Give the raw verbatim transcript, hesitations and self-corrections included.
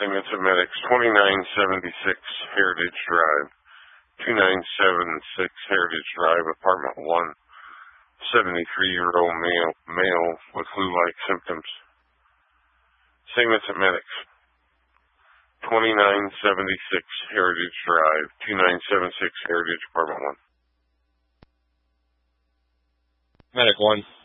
Segments of Medics, twenty-nine seventy-six Heritage Drive, two nine seven six Heritage Drive, Apartment one, seventy-three-year-old male, male with flu-like symptoms. Segments of Medics, twenty-nine seventy-six Heritage Drive, two nine seven six Heritage, Apartment one. Medic one.